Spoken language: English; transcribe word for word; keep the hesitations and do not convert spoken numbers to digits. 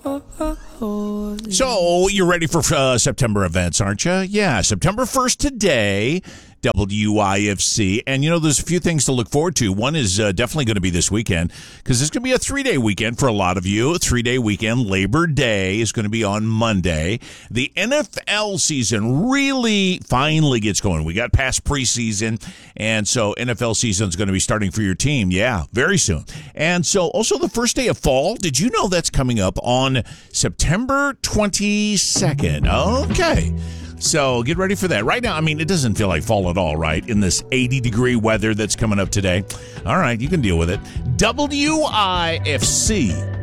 So, you're ready for uh, September events, aren't you? Yeah, September first today, W I F C. And, you know, there's a few things to look forward to. One is uh, definitely going to be this weekend, because it's going to be a three-day weekend for a lot of you. A three-day weekend. Labor Day is going to be on Monday. The N F L season really finally gets going. We got past preseason, and so N F L season is going to be starting for your team. Yeah, very soon. And so also the first day of fall. Did you know that's coming up on September twenty-second? Okay. So get ready for that. Right now, I mean, it doesn't feel like fall at all, right? In this eighty-degree weather that's coming up today. All right, you can deal with it. W I F C